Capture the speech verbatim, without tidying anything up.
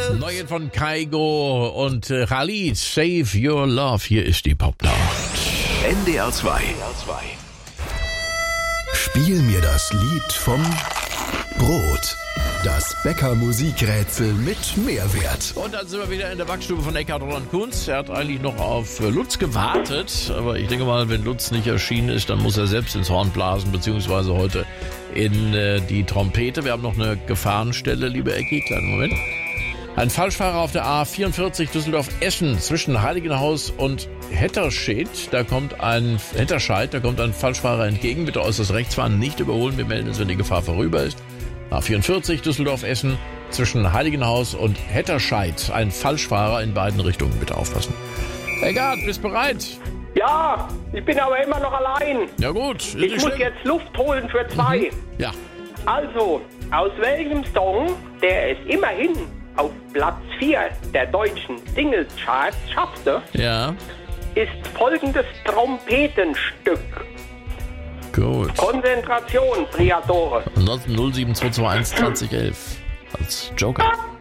Neue von Kaigo und äh, Khalid, Save Your Love. Hier ist die Popnacht. N D R zwei. Spiel mir das Lied vom Brot. Das Bäcker-Musikrätsel mit Mehrwert. Und dann sind wir wieder in der Backstube von Eckhard Roland Kunz. Er hat eigentlich noch auf Lutz gewartet. Aber ich denke mal, wenn Lutz nicht erschienen ist, dann muss er selbst ins Horn blasen, beziehungsweise heute in äh, die Trompete. Wir haben noch eine Gefahrenstelle, liebe Ecki. Kleinen Moment. Ein Falschfahrer auf der A vierundvierzig Düsseldorf-Eschen zwischen Heiligenhaus und Hetterscheid. Da kommt ein Hetterscheid, da kommt ein Falschfahrer entgegen. Bitte äußerst rechts fahren, nicht überholen. Wir melden uns, wenn die Gefahr vorüber ist. A vierundvierzig Düsseldorf-Essen zwischen Heiligenhaus und Hetterscheid. Ein Falschfahrer in beiden Richtungen. Bitte aufpassen. Eckart, bist bereit? Ja, ich bin aber immer noch allein. Ja gut. Ist Ich muss schlimm. jetzt Luft holen für zwei. Mhm. Ja. Also, aus welchem Song, der es immerhin auf Platz vier der deutschen Singles-Charts schaffte, Ja. ist folgendes Trompetenstück. Gut. Konzentration, Priatore. Ansonsten null sieben zwei zwei eins zwanzig elf als Joker.